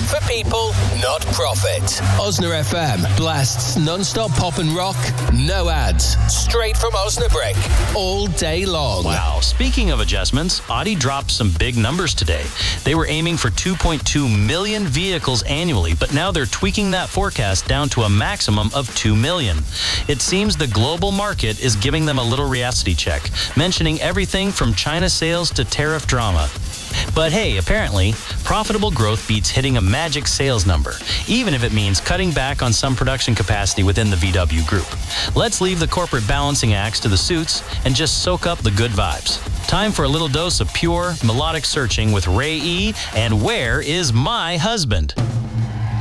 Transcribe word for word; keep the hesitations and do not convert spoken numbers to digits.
For people, not profit. Osna F M blasts non-stop pop and rock, no ads, straight from Osnabrick, all day long. Wow. Speaking of adjustments, Audi dropped some big numbers today. They were aiming for two point two million vehicles annually, but now they're tweaking that forecast down to a maximum of two million. It seems the global market is giving them a little reality check, mentioning everything from China sales to tariff drama. But hey, apparently, profitable growth beats hitting a magic sales number, even if it means cutting back on some production capacity within the V W group. Let's leave the corporate balancing acts to the suits and just soak up the good vibes. Time for a little dose of pure, melodic searching with Ray E. and Where Is My Husband?